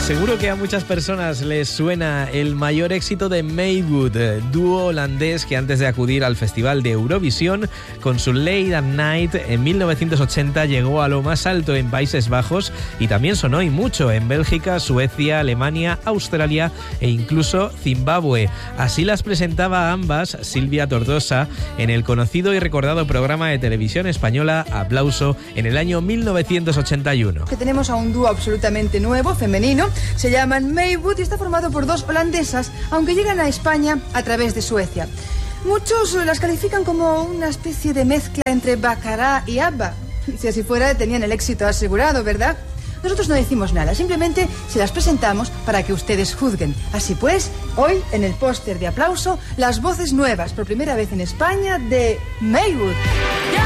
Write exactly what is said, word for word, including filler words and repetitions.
Seguro que a muchas personas les suena el mayor éxito de Maywood, dúo holandés que antes de acudir al Festival de Eurovisión con su Late at Night en mil novecientos ochenta llegó a lo más alto en Países Bajos y también sonó y mucho en Bélgica, Suecia, Alemania, Australia e incluso Zimbabue. Así las presentaba a ambas Silvia Tortosa en el conocido y recordado programa de televisión española Aplauso en el año mil novecientos ochenta y uno. Que tenemos a un dúo absolutamente nuevo, femenino. Se llaman Maywood y está formado por dos holandesas, aunque llegan a España a través de Suecia. Muchos las califican como una especie de mezcla entre Baccarat y ABBA. Si así fuera, tenían el éxito asegurado, ¿verdad? Nosotros no decimos nada, simplemente se las presentamos para que ustedes juzguen. Así pues, hoy en el póster de Aplauso, las voces nuevas, por primera vez en España, de Maywood.